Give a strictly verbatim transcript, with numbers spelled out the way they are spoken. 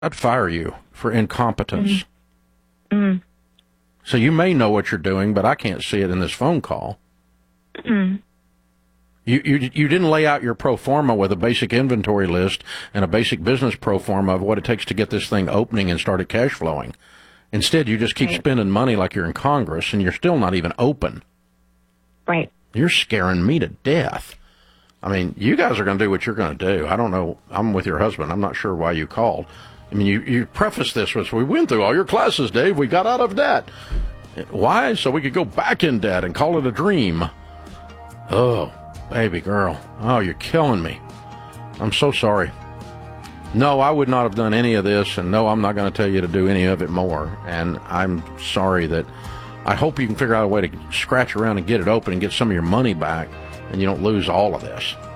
I'd fire you for incompetence. Mm-hmm. Mm-hmm. So you may know what you're doing, but I can't see it in this phone call. Mm-hmm. You, you you didn't lay out your pro forma with a basic inventory list and a basic business pro forma of what it takes to get this thing opening and started cash flowing. Instead, you just keep right. spending money like you're in Congress, and you're still not even open. Right. You're scaring me to death. I mean, you guys are going to do what you're going to do. I don't know. I'm with your husband. I'm not sure why you called. I mean, you, you preface this with, we went through all your classes, Dave. We got out of debt. Why? So we could go back in debt and call it a dream. Oh, baby girl. Oh, you're killing me. I'm so sorry. No, I would not have done any of this, and no, I'm not going to tell you to do any of it more. And I'm sorry that I hope you can figure out a way to scratch around and get it open and get some of your money back, and you don't lose all of this.